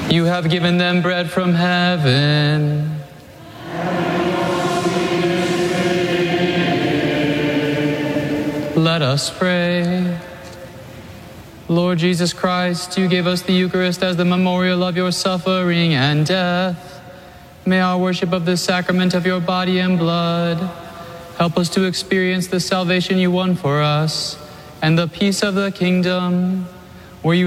You have given them bread from heaven. Let us pray. Lord Jesus Christ, you gave us the Eucharist as the memorial of your suffering and death. May our worship of this sacrament of your body and blood help us to experience the salvation you won for us and the peace of the kingdom.